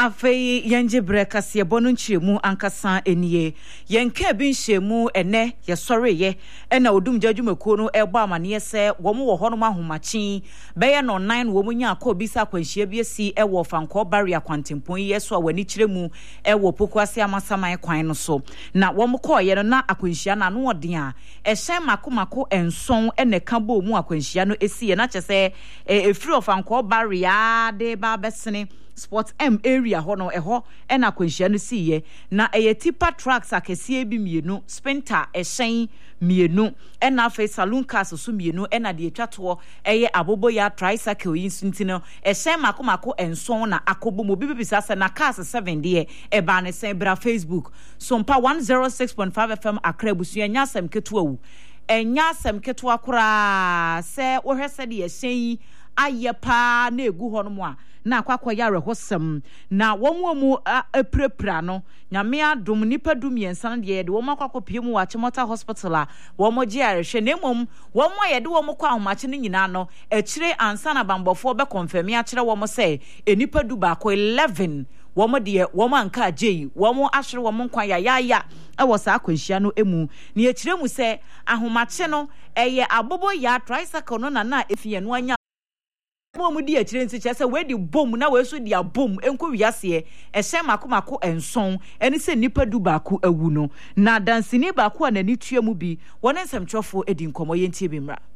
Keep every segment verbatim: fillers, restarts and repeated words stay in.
Afei yanje brekas ye bonu nchiremu ankasa eniye yenka bi nhyiemu ene ye sore ye ena odum jadwumekuo no ebo amane se wo mo wo hono mahomachi be ye no nine wo munya akọ bisa kwanhia bi esi ewo fanko barrier kwantempon ye so awani kiremu ewo pokuase amasaman kwan no so na wo mo kọ ye no na akwanhia na no ode a ehyen makomako enson ene ka bo mu akwanhia no esi ye na chese efiri ofanko barrier de ba besene Sports M area hono eho ena kwanhia no siye na eye tipa trucks akesie bi mienu sprinter ehyen mienu ena fe saloon cars so mienu ena de etwato eye aboboya tricycle yinsunti no ehyen makomako enson na akobo mo bibisa se na cars seven de e ba ne se bra Facebook so mpa one oh six point five F M Accra busu enya sem keto awu enya sem keto akora se wo hwese de ehyen ayepa na egu hono mo a na akwakọ yare hosem na womu mu eprepra no nyame adom nipa dum yensan de de womu akwakọ piemu wa Chimota Hospital a womu gi arehwe na emom womu yede womu kwa ahomache ne nyina no ekire ansa na bambofo be confirm ya kire womu se enipa du ba ko eleven womu de womu anka agei womu ahwere womu nkwa ya ya ya ewo sa akwanhia no emu ne ekire mu se ahomache no eye abobo ya tricycle no na na efie no anya mo mu di akire nti chese we di bom na we so di abom enko wiase ehyen makomako enson eni se nipa du ba ku awu no na dansini ba ku anani tua mu bi wona nsemtwofo edi nkomo yentie bi mra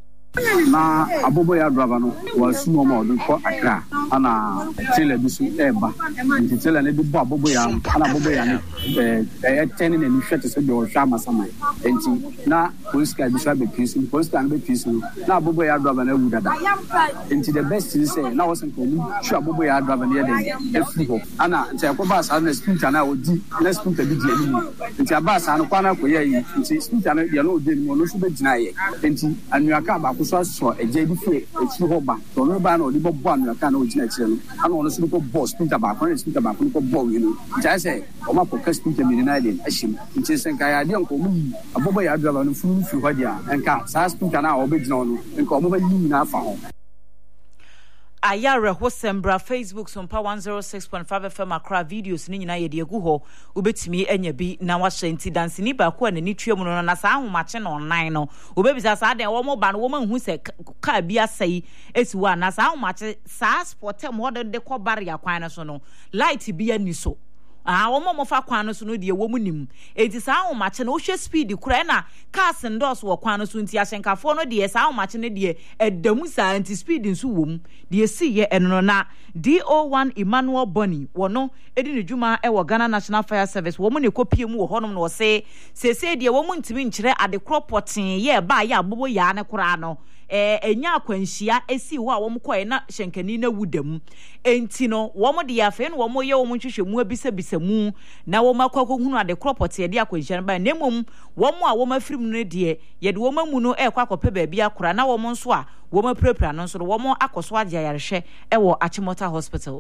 na abobo ya driver no was no more than for Accra ana tele bisu eba nti tele ne bi bo abobo ya ana abobo ya ne eh ten na ni hwete se do hwa masama nti na police car bisu be peace police car be peace na abobo ya driver na wu dada nti the best is say na was nko mu hwa abobo ya driver ne de efri ho ana nti akoba sa na speaker na odi na speaker bi di ani nti aba sa no kwa na koye yi nti speaker na de no odi ni mo no so be gina ye nti anuaka ba so so eje di fe echi ho ba to no ba na odi bobo anu ka na ogina kire no ana ono so ko boss speaker ba ko speaker ba ko bobo yi no ja se o ma ko speaker mi na ile ashim nti sen ka ya de nko mu abobo ya driver no fu fu ho dia enka sa speaker na o be gina no nka o mo ba yi na afa ho ayare hosembra Facebook so mpa one oh six point five F M Accra videos ni nyina ye de egu ho obetimi anya bi na wahye nti dance ni ba ko anani twa mu no na sa ahomache no online no obebisa sa den wo mo ba no wo manhu se ka bi asai esi wa na sa ahomache sa sport em ho de ko barrier kwan no so no light bi ani so ah wo mo fa kwan no so no de wo mu nim enti sa ahomache no wo hwe speed kura na cars endorse wo kwan no so nti ahyenkafo no de sa ahomache no de edamu sa anti speed nso wo mu de si ye eno na D O one Emmanuel Bonny wono edi ne dwuma e wo Ghana National Fire Service wo mu ne kopie mu wo honom no se sese de wo mu ntimi nkyere ade kropoten ye ba ya abobo ya ne kura no eh enya akwanhia esi wo a wo mkoye na hyenkani na wudam enti no wo mo de afa no wo mo ye wo mo hwehwe mu abisa bisa mu na wo makwako hunu ade kropoten de akwanhia ba na mom wo mo a wo mafirim no de ye de wo mamu no e kwa kope ba bia kura na wo mo nso a wo maprapra no nso wo mo akoso agya yarehwe e wo Chimota Hospital